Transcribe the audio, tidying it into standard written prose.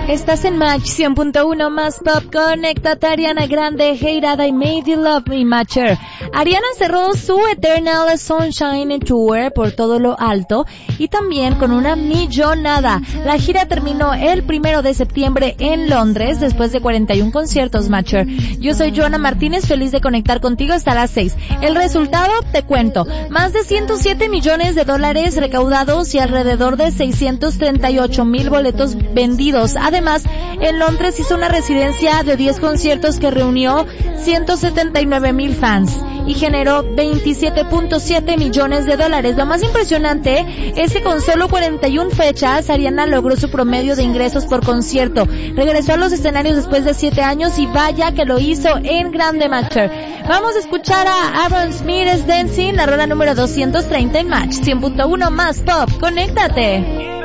Estás en Match 100.1 más pop. Conéctate. Ariana Grande, Heirada y Made You Love Me, Matcher. Ariana cerró su Eternal Sunshine Tour por todo lo alto y también con una millonada. La gira terminó el 1 de septiembre en Londres después de 41 conciertos, Matcher. Yo soy Joana Martínez, feliz de conectar contigo hasta las 6. El resultado, te cuento, más de 107 millones de dólares recaudados y alrededor de 638,000 boletos vendidos. Además, en Londres hizo una residencia de 10 conciertos que reunió 179,000 fans y generó 27.7 millones de dólares. Lo más impresionante es que con solo 41 fechas, Ariana logró su promedio de ingresos por concierto. Regresó a los escenarios después de 7 años y vaya que lo hizo en grande, Matcher. Vamos a escuchar a Aaron Smith's Dancing, la rola número 230 en Match 100.1 más pop. Conéctate.